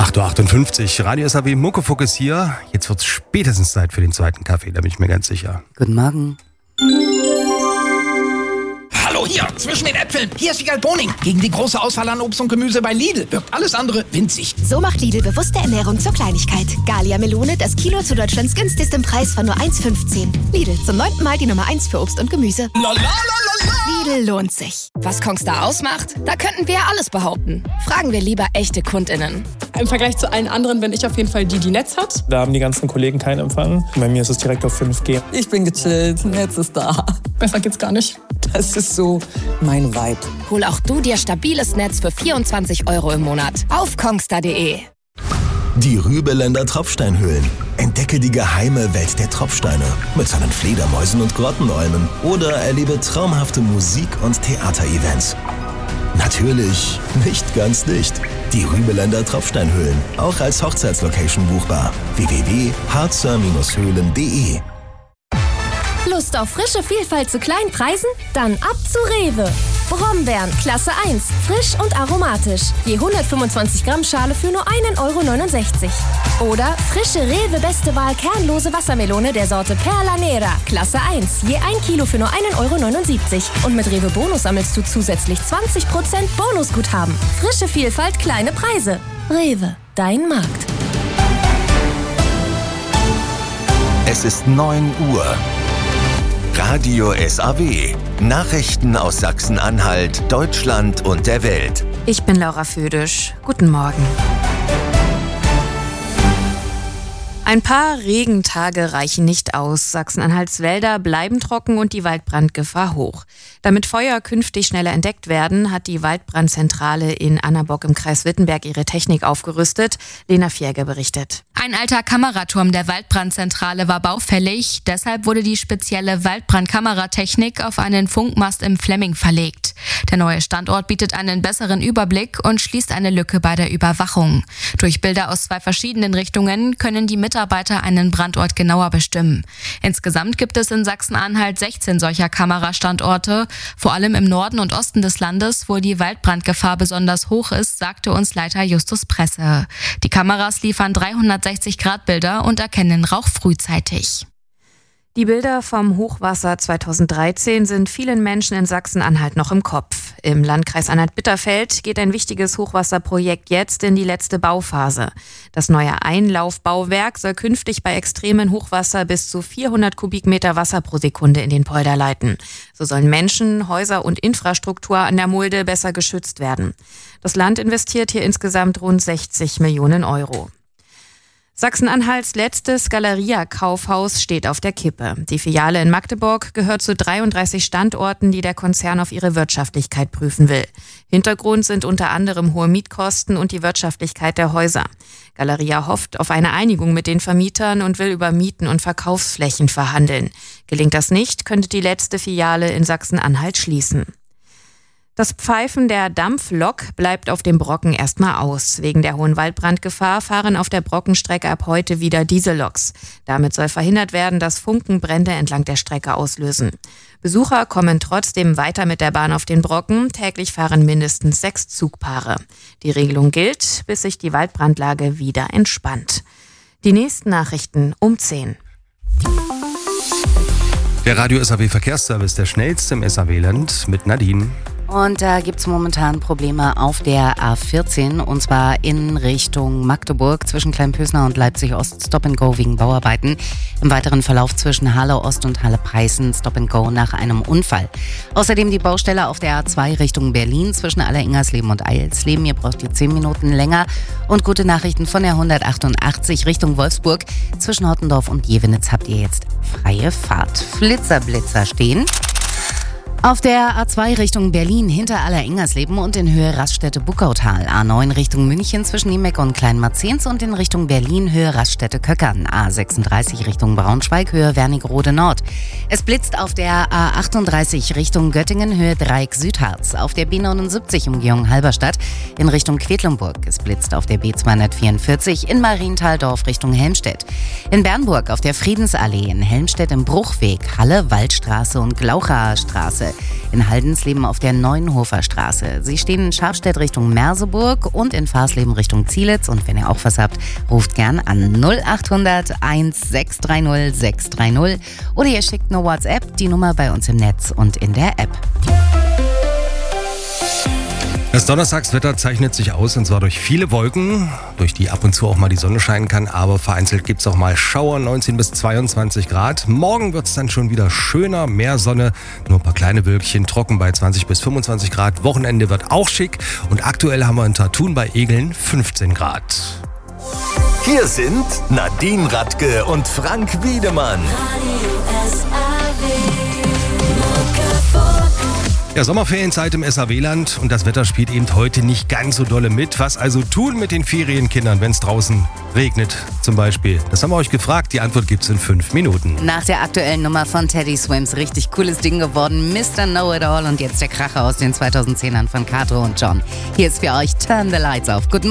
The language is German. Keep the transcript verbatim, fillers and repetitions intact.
acht Uhr achtundfünfzig, Radio S A W Muckefuck ist hier. Jetzt wird es spätestens Zeit für den zweiten Kaffee, da bin ich mir ganz sicher. Guten Morgen. Hallo hier, zwischen den Äpfeln. Hier ist Wiegald Boning. Gegen die große Auswahl an Obst und Gemüse bei Lidl wirkt alles andere winzig. So macht Lidl bewusste Ernährung zur Kleinigkeit. Gallia Melone, das Kilo zu Deutschlands günstigstem Preis von nur eins Komma fünfzehn. Lidl, zum neunten Mal die Nummer eins für Obst und Gemüse. Lalalala. Lidl lohnt sich. Was Kongstar ausmacht? Da könnten wir ja alles behaupten. Fragen wir lieber echte KundInnen. Im Vergleich zu allen anderen bin ich auf jeden Fall die, die Netz hat. Da haben die ganzen Kollegen keinen Empfang. Bei mir ist es direkt auf fünf G. Ich bin gechillt, Netz ist da. Besser geht's gar nicht. Das ist so mein Vibe. Hol auch du dir stabiles Netz für vierundzwanzig Euro im Monat auf kongstar punkt de. Die Rübeländer Tropfsteinhöhlen. Entdecke die geheime Welt der Tropfsteine mit seinen Fledermäusen und Grottenolmen oder erlebe traumhafte Musik- und Theaterevents. Natürlich nicht ganz dicht. Die Rübeländer Tropfsteinhöhlen, auch als Hochzeitslocation buchbar. w w w punkt harzer Bindestrich höhlen punkt de. Lust auf frische Vielfalt zu kleinen Preisen? Dann ab zu Rewe. Brombeeren, Klasse eins, frisch und aromatisch. Je hundertfünfundzwanzig Gramm Schale für nur ein Euro neunundsechzig. Oder frische Rewe Beste Wahl kernlose Wassermelone der Sorte Perla Nera, Klasse eins. Je ein Kilo für nur ein Euro neunundsiebzig. Und mit Rewe Bonus sammelst du zusätzlich zwanzig Prozent Bonusguthaben. Frische Vielfalt, kleine Preise. Rewe, dein Markt. Es ist neun Uhr. Radio S A W. Nachrichten aus Sachsen-Anhalt, Deutschland und der Welt. Ich bin Laura Födisch. Guten Morgen. Ein paar Regentage reichen nicht aus. Sachsen-Anhalts Wälder bleiben trocken und die Waldbrandgefahr hoch. Damit Feuer künftig schneller entdeckt werden, hat die Waldbrandzentrale in Annabock im Kreis Wittenberg ihre Technik aufgerüstet. Lena Fjerge berichtet. Ein alter Kameraturm der Waldbrandzentrale war baufällig. Deshalb wurde die spezielle Waldbrandkameratechnik auf einen Funkmast im Flemming verlegt. Der neue Standort bietet einen besseren Überblick und schließt eine Lücke bei der Überwachung. Durch Bilder aus zwei verschiedenen Richtungen können die Mitarbeiter einen Brandort genauer bestimmen. Insgesamt gibt es in Sachsen-Anhalt sechzehn solcher Kamerastandorte. Vor allem im Norden und Osten des Landes, wo die Waldbrandgefahr besonders hoch ist, sagte uns Leiter Justus Presse. Die Kameras liefern dreihundertsechzig Grad Bilder und erkennen Rauch frühzeitig. Die Bilder vom Hochwasser zweitausenddreizehn sind vielen Menschen in Sachsen-Anhalt noch im Kopf. Im Landkreis Anhalt-Bitterfeld geht ein wichtiges Hochwasserprojekt jetzt in die letzte Bauphase. Das neue Einlaufbauwerk soll künftig bei extremen Hochwasser bis zu vierhundert Kubikmeter Wasser pro Sekunde in den Polder leiten. So sollen Menschen, Häuser und Infrastruktur an der Mulde besser geschützt werden. Das Land investiert hier insgesamt rund sechzig Millionen Euro. Sachsen-Anhalts letztes Galeria-Kaufhaus steht auf der Kippe. Die Filiale in Magdeburg gehört zu dreiunddreißig Standorten, die der Konzern auf ihre Wirtschaftlichkeit prüfen will. Hintergrund sind unter anderem hohe Mietkosten und die Wirtschaftlichkeit der Häuser. Galeria hofft auf eine Einigung mit den Vermietern und will über Mieten und Verkaufsflächen verhandeln. Gelingt das nicht, könnte die letzte Filiale in Sachsen-Anhalt schließen. Das Pfeifen der Dampflok bleibt auf dem Brocken erstmal aus. Wegen der hohen Waldbrandgefahr fahren auf der Brockenstrecke ab heute wieder Dieselloks. Damit soll verhindert werden, dass Funken Brände entlang der Strecke auslösen. Besucher kommen trotzdem weiter mit der Bahn auf den Brocken. Täglich fahren mindestens sechs Zugpaare. Die Regelung gilt, bis sich die Waldbrandlage wieder entspannt. Die nächsten Nachrichten um zehn. Der Radio S A W Verkehrsservice, der schnellste im S A W-Land mit Nadine. Und da gibt es momentan Probleme auf der A vierzehn und zwar in Richtung Magdeburg zwischen Kleinpösner und Leipzig Ost Stop and Go wegen Bauarbeiten. Im weiteren Verlauf zwischen Halle Ost und Halle Preißen Stop and Go nach einem Unfall. Außerdem die Baustelle auf der A zwei Richtung Berlin zwischen Aller-Ingersleben und Eilsleben. Ihr braucht ihr zehn Minuten länger. Und gute Nachrichten von der hundertachtundachtzig Richtung Wolfsburg. Zwischen Hottendorf und Jevenitz habt ihr jetzt freie Fahrt. Flitzer, Blitzer stehen. Auf der A zwei Richtung Berlin hinter Aller-Ingersleben und in Höhe Raststätte-Buckautal. A neun Richtung München zwischen Niemeck und Kleinmarzens und in Richtung Berlin Höhe Raststätte-Köckern. A sechsunddreißig Richtung Braunschweig Höhe Wernigerode Nord. Es blitzt auf der A achtunddreißig Richtung Göttingen Höhe Dreieck Südharz. Auf der B neunundsiebzig Umgehung Halberstadt in Richtung Quedlinburg. Es blitzt auf der B zweihundertvierundvierzig in Marienthaldorf Richtung Helmstedt. In Bernburg auf der Friedensallee in Helmstedt im Bruchweg Halle, Waldstraße und Glauchaer Straße. In Haldensleben auf der Neuenhofer Straße. Sie stehen in Scharfstedt Richtung Merseburg und in Farsleben Richtung Zielitz. Und wenn ihr auch was habt, ruft gern an null acht hundert eins sechs drei null sechs drei null oder ihr schickt eine WhatsApp, die Nummer bei uns im Netz und in der App. Das Donnerstagswetter zeichnet sich aus, und zwar durch viele Wolken, durch die ab und zu auch mal die Sonne scheinen kann, aber vereinzelt gibt es auch mal Schauer, neunzehn bis zweiundzwanzig Grad. Morgen wird es dann schon wieder schöner, mehr Sonne, nur ein paar kleine Wölkchen, trocken bei zwanzig bis fünfundzwanzig Grad. Wochenende wird auch schick und aktuell haben wir in Tartun bei Egeln fünfzehn Grad. Hier sind Nadine Radke und Frank Wiedemann. Ja, Sommerferienzeit im S A W-Land und das Wetter spielt eben heute nicht ganz so dolle mit. Was also tun mit den Ferienkindern, wenn es draußen regnet zum Beispiel? Das haben wir euch gefragt, die Antwort gibt's in fünf Minuten. Nach der aktuellen Nummer von Teddy Swims, richtig cooles Ding geworden, Mister Know-It-All und jetzt der Kracher aus den zweitausendzehnern von Kato und John. Hier ist für euch Turn the Lights Off. Guten Morgen.